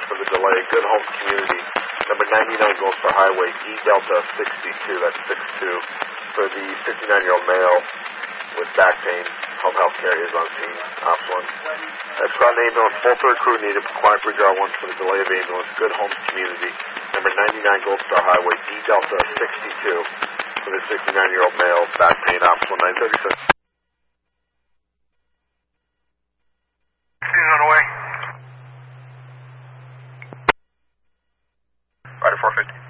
for the delay. Good Home Community, number 99 Gold Star Highway, D Delta 62, that's 62, for the 69-year-old male with back pain. Home health care is on scene, Ops 1. That's Squad ambulance, full third crew needed, quiet bridge R1 for the delay of ambulance. Good Home Community, number 99 Gold Star Highway, D Delta 62, for the 69-year-old male, back pain, Ops 1 936. He's on the way. Rider 450.